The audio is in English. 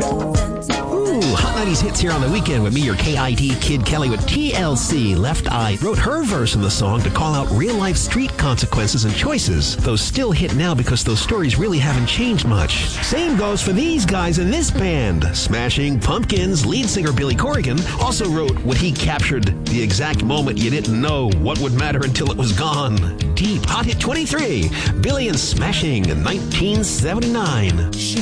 Ooh, Hot 90s hits here on the weekend with me, your KID Kid Kelly with TLC. Left Eye wrote her verse in the song to call out real-life street consequences and choices. Those still hit now because those stories really haven't changed much. Same goes for these guys in this band. Smashing Pumpkins lead singer Billy Corrigan also wrote what he captured the exact moment you didn't know what would matter until it was gone. Deep Hot Hit 23, Billy and Smashing in 1979. She